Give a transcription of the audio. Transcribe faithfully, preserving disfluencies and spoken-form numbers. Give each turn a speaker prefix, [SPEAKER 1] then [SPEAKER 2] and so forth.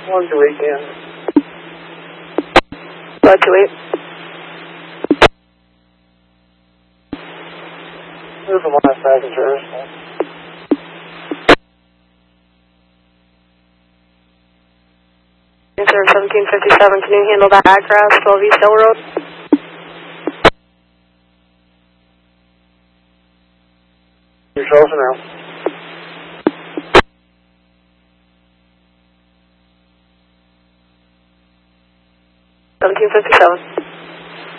[SPEAKER 1] one two eight, Dan.
[SPEAKER 2] one two eight.
[SPEAKER 1] Move from last passengers.
[SPEAKER 2] Answer seventeen fifty-seven, can you handle that address, twelve East Hill Road?
[SPEAKER 1] You're close now.
[SPEAKER 2] seventeen fifty-seven.